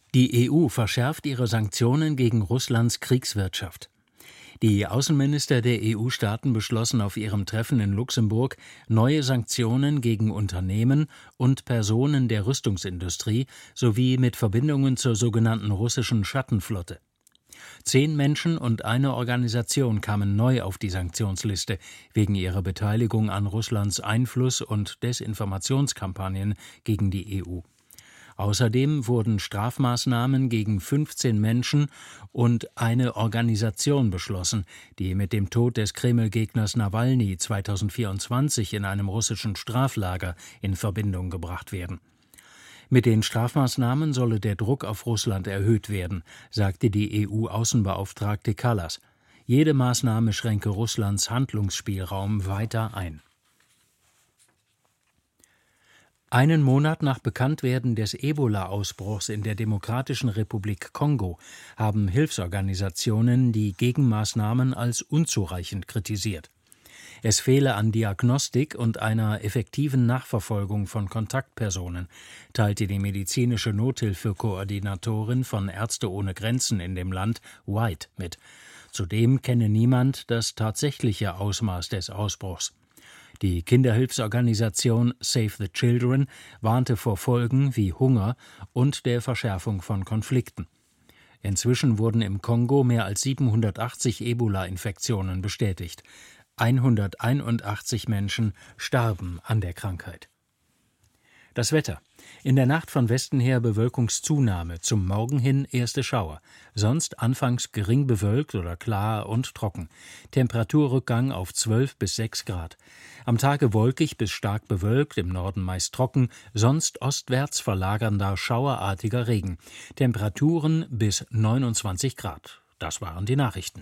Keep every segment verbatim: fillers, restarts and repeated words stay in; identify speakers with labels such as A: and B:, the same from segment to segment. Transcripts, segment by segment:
A: Die E U verschärft ihre Sanktionen gegen Russlands Kriegswirtschaft. Die Außenminister der E U-Staaten beschlossen auf ihrem Treffen in Luxemburg neue Sanktionen gegen Unternehmen und Personen der Rüstungsindustrie sowie mit Verbindungen zur sogenannten russischen Schattenflotte. Zehn Menschen und eine Organisation kamen neu auf die Sanktionsliste wegen ihrer Beteiligung an Russlands Einfluss- und Desinformationskampagnen gegen die E U. Außerdem wurden Strafmaßnahmen gegen fünfzehn Menschen und eine Organisation beschlossen, die mit dem Tod des Kreml-Gegners Nawalny zweitausendvierundzwanzig in einem russischen Straflager in Verbindung gebracht werden. Mit den Strafmaßnahmen solle der Druck auf Russland erhöht werden, sagte die E U-Außenbeauftragte Kallas. Jede Maßnahme schränke Russlands Handlungsspielraum weiter ein. Einen Monat nach Bekanntwerden des Ebola-Ausbruchs in der Demokratischen Republik Kongo haben Hilfsorganisationen die Gegenmaßnahmen als unzureichend kritisiert. Es fehle an Diagnostik und einer effektiven Nachverfolgung von Kontaktpersonen, teilte die medizinische Nothilfe-Koordinatorin von Ärzte ohne Grenzen in dem Land, White, mit. Zudem kenne niemand das tatsächliche Ausmaß des Ausbruchs. Die Kinderhilfsorganisation Save the Children warnte vor Folgen wie Hunger und der Verschärfung von Konflikten. Inzwischen wurden im Kongo mehr als siebenhundertachtzig Ebola-Infektionen bestätigt. hunderteinundachtzig Menschen starben an der Krankheit. Das Wetter. In der Nacht von Westen her Bewölkungszunahme, zum Morgen hin erste Schauer. Sonst anfangs gering bewölkt oder klar und trocken. Temperaturrückgang auf zwölf bis sechs Grad. Am Tage wolkig bis stark bewölkt, im Norden meist trocken, sonst ostwärts verlagernder schauerartiger Regen. Temperaturen bis neunundzwanzig Grad. Das waren die Nachrichten.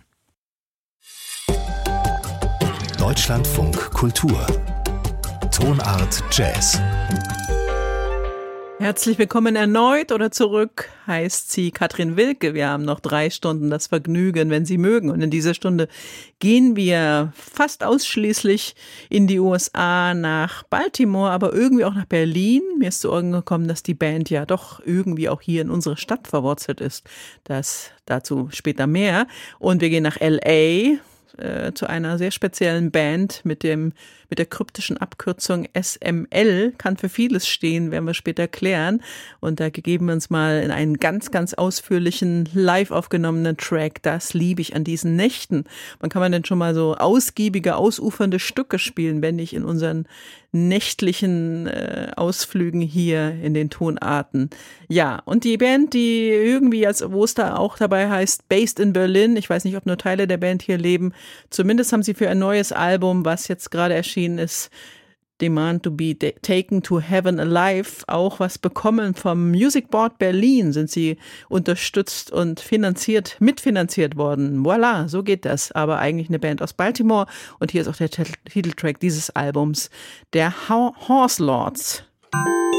B: Deutschlandfunk Kultur. Tonart Jazz.
C: Herzlich willkommen erneut oder zurück, heißt sie Katrin Wilke. Wir haben noch drei Stunden das Vergnügen, wenn Sie mögen. Und in dieser Stunde gehen wir fast ausschließlich in die U S A, nach Baltimore, aber irgendwie auch nach Berlin. Mir ist zu Ohren gekommen, dass die Band ja doch irgendwie auch hier in unsere Stadt verwurzelt ist. Das dazu später mehr. Und wir gehen nach L A, Äh, zu einer sehr speziellen Band mit dem mit der kryptischen Abkürzung S M L, kann für vieles stehen, werden wir später klären. Und da geben wir uns mal in einen ganz, ganz ausführlichen, live aufgenommenen Track. Das liebe ich an diesen Nächten. Wann kann man denn schon mal so ausgiebige, ausufernde Stücke spielen, wenn nicht in unseren nächtlichen äh, Ausflügen hier in den Tonarten. Ja, und die Band, die irgendwie, als wo es da auch dabei heißt, Based in Berlin, ich weiß nicht, ob nur Teile der Band hier leben, zumindest haben sie für ein neues Album, was jetzt gerade erschienen ist, Demand to be Taken to Heaven Alive, auch was bekommen vom Music Board Berlin, sind sie unterstützt und finanziert, mitfinanziert worden. Voilà, so geht das. Aber eigentlich eine Band aus Baltimore und hier ist auch der Titeltrack dieses Albums, der Horse Lords.